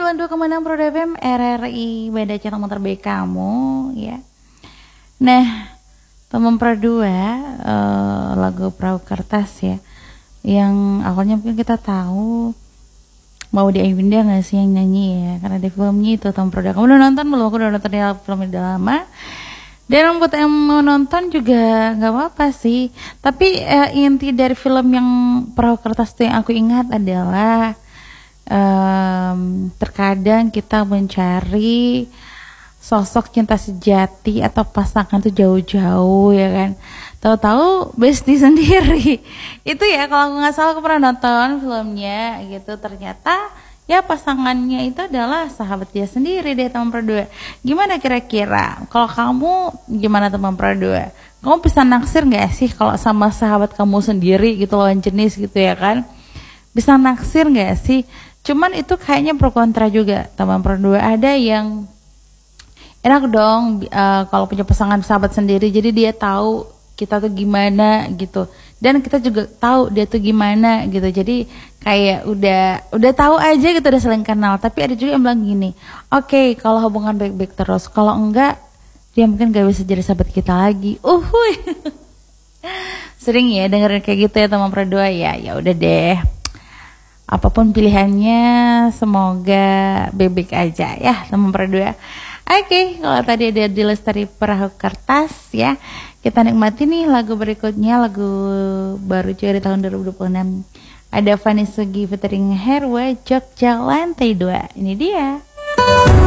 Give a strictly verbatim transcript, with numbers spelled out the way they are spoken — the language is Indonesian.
sembilan puluh dua koma enam Pro F M R R I beda channel terbaik kamu ya. Nah, teman Pro dua uh, lagu Perahu Kertas ya, yang awalnya mungkin kita tahu mau di Ayunda nggak sih yang nyanyi ya, karena di filmnya itu teman Pro dua. Kamu udah nonton belum? Aku udah nonton ya, filmnya udah lama. Dan buat yang mau nonton juga nggak apa-apa sih. Tapi uh, inti dari film yang Perahu Kertas itu yang aku ingat adalah um, terkadang kita mencari sosok cinta sejati atau pasangan tuh jauh-jauh ya kan. Tahu-tahu bestie sendiri. Itu ya kalau aku nggak salah aku pernah nonton filmnya gitu. Ternyata ya pasangannya itu adalah sahabat dia sendiri deh, teman Pro dua. Gimana kira-kira? Kalau kamu gimana teman Pro dua? Kamu bisa naksir nggak sih kalau sama sahabat kamu sendiri gitu, lawan jenis gitu ya kan? Bisa naksir nggak sih? Cuman itu kayaknya pro kontra juga teman Pro dua. Ada yang enak dong uh, kalau punya pasangan sahabat sendiri, jadi dia tahu kita tuh gimana gitu, dan kita juga tahu dia tuh gimana gitu, jadi kayak udah udah tahu aja gitu, udah saling kenal. Tapi ada juga yang bilang gini, oke okay, kalau hubungan baik-baik terus, kalau enggak dia mungkin gak bisa jadi sahabat kita lagi. Uhuy. Sering ya dengerin kayak gitu ya teman Pro dua ya. Ya udah deh, apapun pilihannya semoga baik-baik aja ya teman Pro dua. Oke, okay, kalau tadi ada di Lestari Perahu Kertas ya, kita nikmati nih lagu berikutnya, lagu baru juga di tahun dua ribu dua puluh enam. Ada Vanessa Sugi featuring Herwa, Jogja Lantai dua. Ini dia.